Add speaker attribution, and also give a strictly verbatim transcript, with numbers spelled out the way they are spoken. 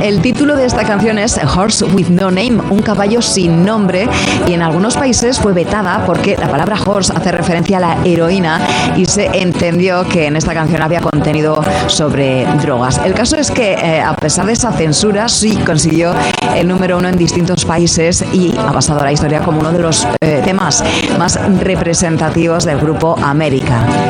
Speaker 1: El título de esta canción es A Horse with No Name, un caballo sin nombre, y en algunos países fue vetada porque la palabra horse hace referencia a la heroína y se entendió que en esta canción había contenido sobre drogas. El caso es que eh, a pesar de esa censura sí consiguió el número uno en distintos países y ha pasado a la historia como uno de los eh, temas más representativos del grupo América.